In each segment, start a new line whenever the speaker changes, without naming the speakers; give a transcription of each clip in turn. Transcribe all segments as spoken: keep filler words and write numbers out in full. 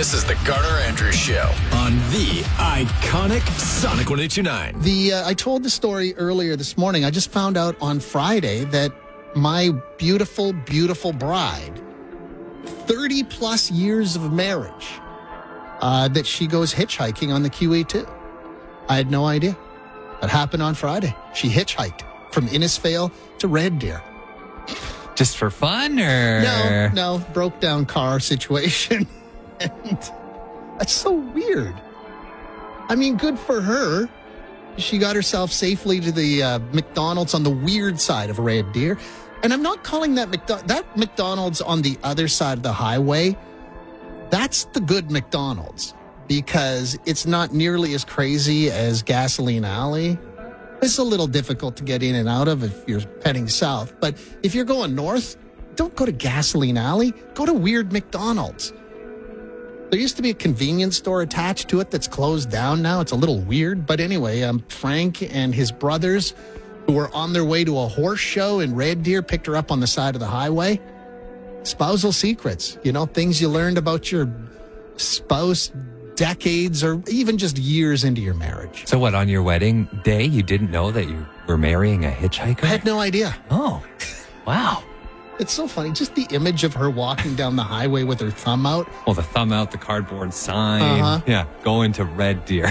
This is the Garner Andrews Show on the iconic Sonic one eighty-nine.
The uh, I told the story earlier this morning. I just found out on Friday that my beautiful, beautiful bride, thirty plus years of marriage, uh, that she goes hitchhiking on the Q E two. I had no idea. That happened on Friday. She hitchhiked from Innisfail to Red Deer.
Just for fun, or?
No, no, broke down car situation. And that's so weird. I mean, good for her. She got herself safely to the uh, McDonald's on the weird side of Red Deer. And I'm not calling that McDo- that McDonald's on the other side of the highway. That's the good McDonald's because it's not nearly as crazy as Gasoline Alley. It's a little difficult to get in and out of if you're heading south. But if you're going north, don't go to Gasoline Alley. Go to weird McDonald's. There used to be a convenience store attached to it that's closed down now. It's a little weird. But anyway, um, Frank and his brothers, who were on their way to a horse show in Red Deer, picked her up on the side of the highway. Spousal secrets, you know, things you learned about your spouse decades or even just years into your marriage.
So what, on your wedding day, you didn't know that you were marrying a hitchhiker?
I had no idea.
Oh, wow.
It's so funny. Just the image of her walking down the highway with her thumb out.
Well, the thumb out, the cardboard sign.
Uh-huh.
Yeah, going to Red Deer.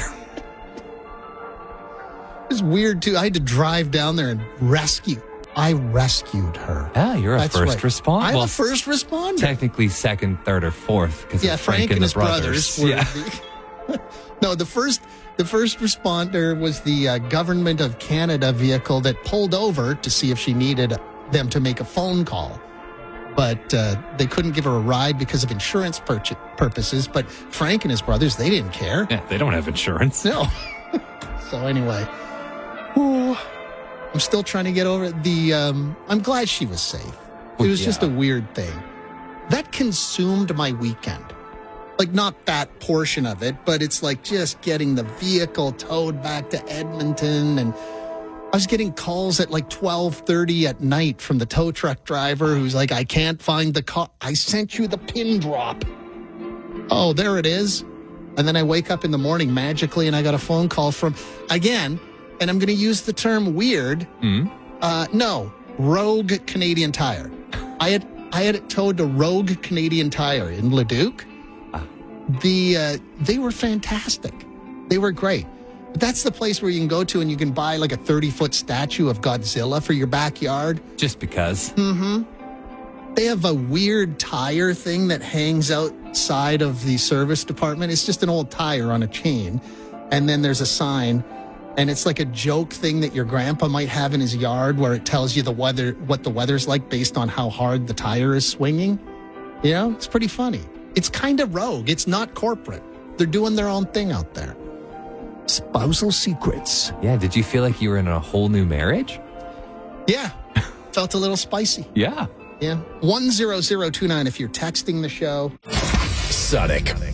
It was weird, too. I had to drive down there and rescue. I rescued her.
Yeah, you're a
That's
first
right.
responder.
I'm
well,
a first responder.
Technically second, third, or fourth. Because
Yeah, Frank,
Frank
and,
and
his
the brothers.
brothers, were
Yeah.
the, No, the first the first responder was the uh, Government of Canada vehicle that pulled over to see if she needed them to make a phone call. But uh, they couldn't give her a ride because of insurance pur- purposes. But Frank and his brothers, they didn't care.
Yeah, they don't have insurance.
No. So anyway, ooh, I'm still trying to get over it. The, um, I'm glad she was safe. It
Well,
was just a
yeah.
weird thing. That consumed my weekend. Like, not that portion of it, but it's like just getting the vehicle towed back to Edmonton. And I was getting calls at like twelve thirty at night from the tow truck driver who's like, I can't find the car. I sent you the pin drop. Oh, there it is. And then I wake up in the morning magically and I got a phone call from, again, and I'm going to use the term weird.
Mm.
Uh, no, Rogue Canadian Tire. I had I had it towed to Rogue Canadian Tire in Leduc. The uh, they were fantastic. They were great. But that's the place where you can go to and you can buy like a thirty-foot statue of Godzilla for your backyard.
Just because.
Mm-hmm. They have a weird tire thing that hangs outside of the service department. It's just an old tire on a chain. And then there's a sign. And it's like a joke thing that your grandpa might have in his yard where it tells you the weather, what the weather's like based on how hard the tire is swinging. You know, it's pretty funny. It's kind of rogue. It's not corporate. They're doing their own thing out there. Spousal secrets.
Yeah, did you feel like you were in a whole new marriage?
Yeah. Felt a little spicy.
Yeah.
Yeah. one zero zero two nine if you're texting the show.
Sonic